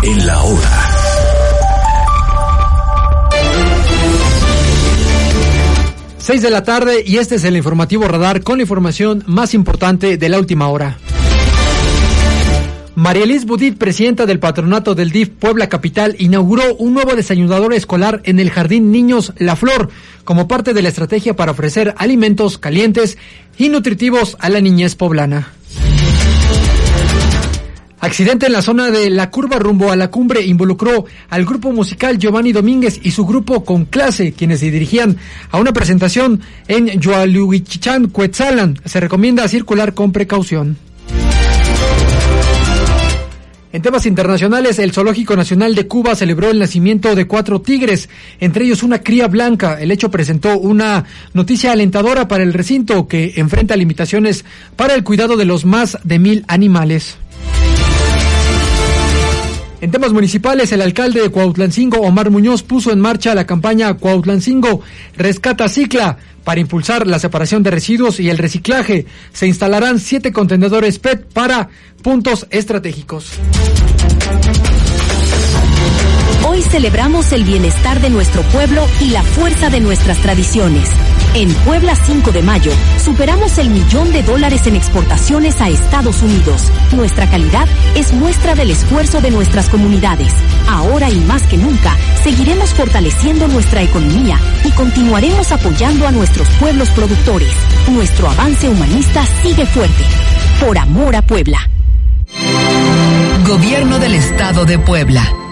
en la hora. Seis de la tarde y este es el informativo radar con la información más importante de la última hora. María Liz Budit, presidenta del patronato del DIF Puebla Capital, inauguró un nuevo desayunador escolar en el Jardín Niños La Flor, como parte de la estrategia para ofrecer alimentos calientes y nutritivos a la niñez poblana. Accidente en la zona de la curva rumbo a la cumbre involucró al grupo musical Giovanni Domínguez y su grupo Con Clase, quienes se dirigían a una presentación en Yoaluichichán, Cuetzalan. Se recomienda circular con precaución. En temas internacionales, el Zoológico Nacional de Cuba celebró el nacimiento de 4 tigres, entre ellos una cría blanca. El hecho presentó una noticia alentadora para el recinto, que enfrenta limitaciones para el cuidado de los más de 1,000 animales. En temas municipales, el alcalde de Cuautlancingo, Omar Muñoz, puso en marcha la campaña Cuautlancingo Rescata Cicla para impulsar la separación de residuos y el reciclaje. Se instalarán 7 contenedores PET para puntos estratégicos. Hoy celebramos el bienestar de nuestro pueblo y la fuerza de nuestras tradiciones. En Puebla 5 de mayo, superamos el $1,000,000 en exportaciones a Estados Unidos. Nuestra calidad es muestra del esfuerzo de nuestras comunidades. Ahora y más que nunca, seguiremos fortaleciendo nuestra economía y continuaremos apoyando a nuestros pueblos productores. Nuestro avance humanista sigue fuerte. Por amor a Puebla. Gobierno del Estado de Puebla.